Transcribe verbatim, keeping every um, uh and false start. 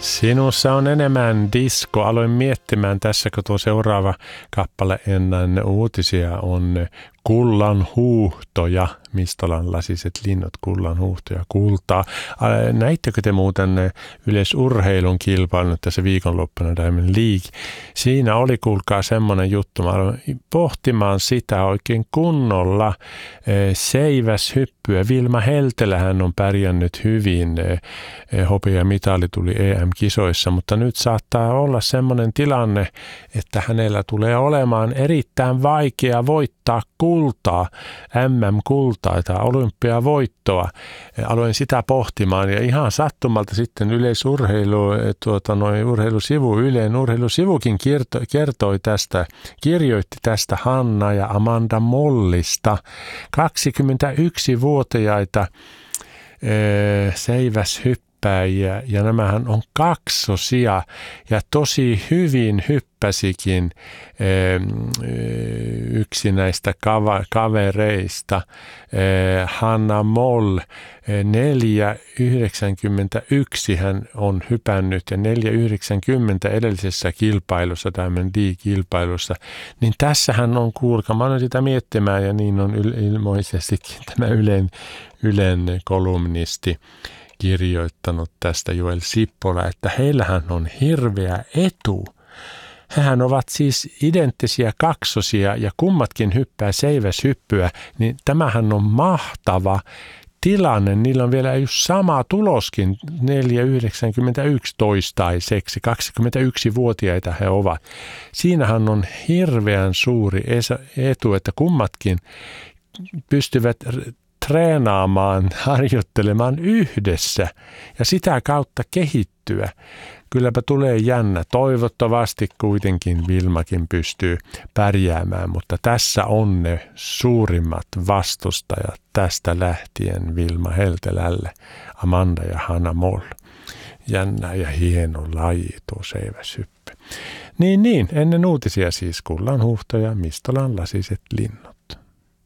Sinussa on enemmän disco. Aloin miettimään tässä, kun tuo seuraava kappale ennen uutisia on Kullan huuhtoja. Mistolan lasiset linnut, kullan huuhtoja, kultaa. Näittekö te muuten yleisurheilun kilpailun tässä viikonloppuna Diamond League? Siinä oli, kuulkaa, semmoinen juttu. Mä aloin pohtimaan sitä oikein kunnolla. Seiväshyppyä. Vilma Heltelähän on pärjännyt hyvin. Hopeamitali tuli E M-kisoissa, mutta nyt saattaa olla semmoinen tilanne, että hänellä tulee olemaan erittäin vaikea voittaa kultaa, M M-kultaa tai olympiavoittoa. Aloin sitä pohtimaan ja ihan sattumalta sitten yleisurheilu, tuota, noin urheilusivu, Yleen urheilusivukin kertoi, kertoi tästä, kirjoitti tästä Hanna ja Amanda Mollista, kaksikymmentäyksivuotiaita seiväshyppyjä. Ja, ja nämähän on kaksosia ja tosi hyvin hyppäsikin yksi näistä kavereista, Hanna Moll, neljä yhdeksänkymmentäyksi hän on hypännyt ja neljä yhdeksänkymmentä edellisessä kilpailussa, Diamond League-kilpailussa, niin tässähän on, kuulkaa, mä olen sitä miettimään ja niin on ilmoisestikin tämä Ylen, Ylen kolumnisti kirjoittanut tästä Joel Sippola, että heillähän on hirveä etu. Hehän ovat siis identtisiä kaksosia ja kummatkin hyppää seiväshyppyä, niin tämähän on mahtava tilanne. Niillä on vielä just sama tuloskin, neljä yhdeksänkymmentäyksi toistaiseksi, kaksikymmentäyksivuotiaita he ovat. Siinähän on hirveän suuri etu, että kummatkin pystyvät treenaamaan, harjoittelemaan yhdessä ja sitä kautta kehittyä. Kylläpä tulee jännä. Toivottavasti kuitenkin Vilmakin pystyy pärjäämään, mutta tässä on ne suurimmat vastustajat tästä lähtien Vilma Heltelälle, Amanda ja Hanna Moll. Jännä ja hieno laji tuo seiväshyppy. Niin, niin, ennen uutisia siis Kullan huuhtoja, Mistolan lasiset linnut.